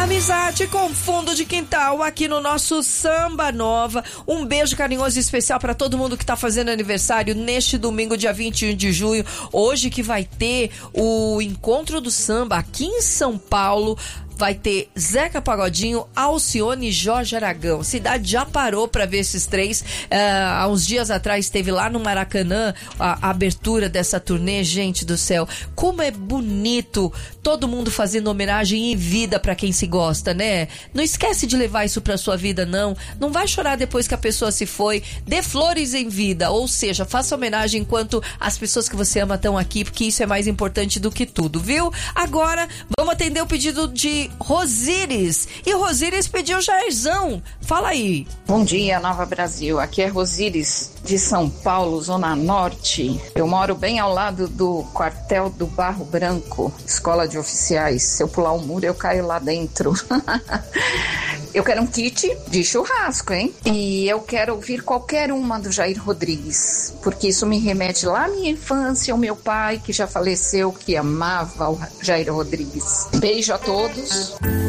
Amizade com fundo de quintal aqui no nosso Samba Nova. Um beijo carinhoso e especial para todo mundo que tá fazendo aniversário neste domingo, dia 21 de junho. Hoje que vai ter o Encontro do Samba aqui em São Paulo. Vai ter Zeca Pagodinho, Alcione e Jorge Aragão. A cidade já parou para ver esses três. Há uns dias atrás teve lá no Maracanã a abertura dessa turnê. Gente do céu, como é bonito todo mundo fazendo homenagem em vida para quem se gosta, né? Não esquece de levar isso pra sua vida, não. Não vai chorar depois que a pessoa se foi. Dê flores em vida, ou seja, faça homenagem enquanto as pessoas que você ama estão aqui, porque isso é mais importante do que tudo, viu? Agora, vamos atender o pedido de Rosíris. E Rosíris pediu Jairzão. Fala aí. Bom dia, Nova Brasil. Aqui é Rosíris, de São Paulo, Zona Norte. Eu moro bem ao lado do quartel do Barro Branco, escola de oficiais. Se eu pular o muro, eu caio lá dentro. Eu quero um kit de churrasco, hein? E eu quero ouvir qualquer uma do Jair Rodrigues, porque isso me remete lá à minha infância, ao meu pai, que já faleceu, que amava o Jair Rodrigues. Beijo a todos.